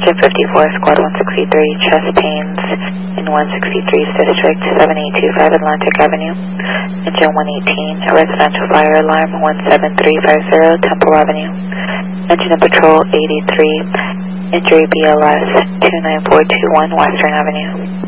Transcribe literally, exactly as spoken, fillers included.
Engine fifty-four, Squad one sixty-three, chest pains in one sixty-three's District, seven eight two five Atlantic Avenue. Engine one eighteen, a residential fire alarm, one seven three five zero Temple Avenue. Engine and Patrol eighty-three, injury B L S two nine four two one Western Avenue.